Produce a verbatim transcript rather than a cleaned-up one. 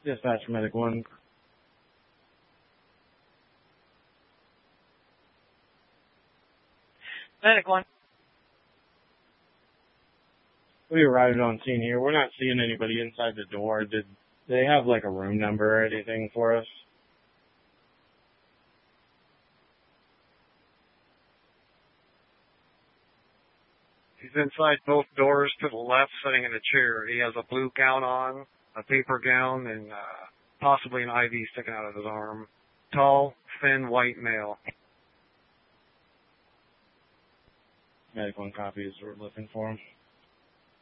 Dispatch Medic one. Medic one. We arrived on scene here. We're not seeing anybody inside the door. Did they have like a room number or anything for us? He's inside both doors to the left, sitting in a chair. He has a blue gown on, a paper gown, and uh, possibly an I V sticking out of his arm. Tall, thin, white male. Medic one copies. We're looking for him.